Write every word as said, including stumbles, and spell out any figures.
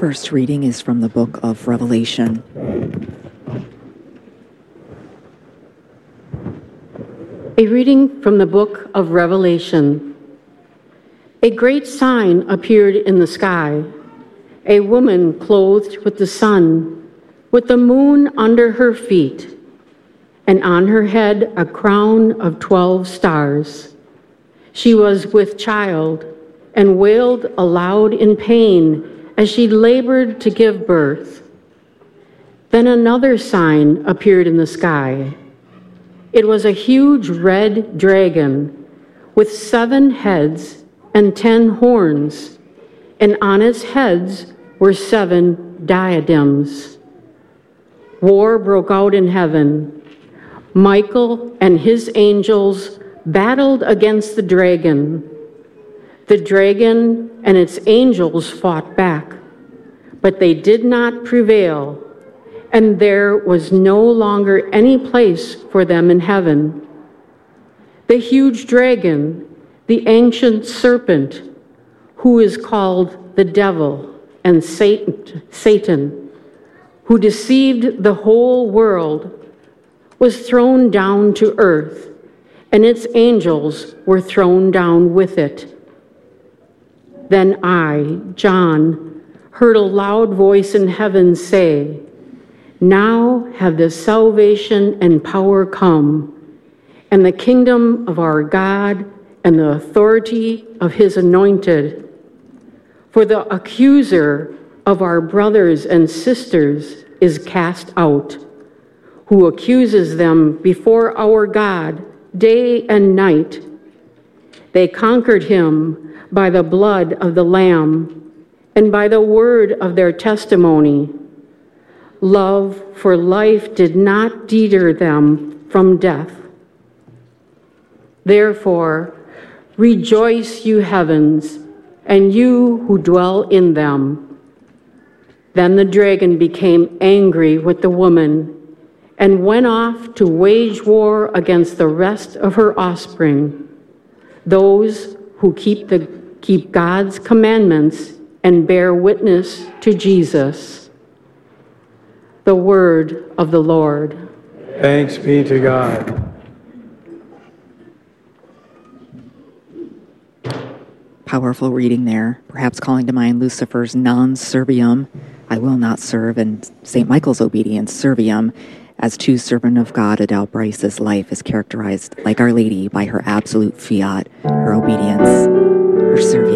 First reading is from the book of Revelation. A reading from the book of Revelation. A great sign appeared in the sky, a woman clothed with the sun, with the moon under her feet, and on her head a crown of twelve stars. She was with child and wailed aloud in pain as she labored to give birth. Then another sign appeared in the sky. It was a huge red dragon with seven heads and ten horns, and on its heads were seven diadems. War broke out in heaven. Michael and his angels battled against the dragon. The dragon and its angels fought back, but they did not prevail, and there was no longer any place for them in heaven. The huge dragon, the ancient serpent, who is called the devil and Satan, Satan, who deceived the whole world, was thrown down to earth, and its angels were thrown down with it. Then I, John, heard a loud voice in heaven say, "Now have the salvation and power come, and the kingdom of our God and the authority of his anointed. For the accuser of our brothers and sisters is cast out, who accuses them before our God day and night. They conquered him by the blood of the Lamb and by the word of their testimony. Love for life did not deter them from death. Therefore, rejoice, you heavens, and you who dwell in them." Then the dragon became angry with the woman and went off to wage war against the rest of her offspring, those who keep the keep God's commandments and bear witness to Jesus. The word of the Lord. Thanks be to God. Powerful reading there, perhaps calling to mind Lucifer's non serviam, I will not serve, and Saint Michael's obedience, serviam, as true servant of God. Adele Bryce's life is characterized, like Our Lady, by her absolute fiat, her obedience, her service.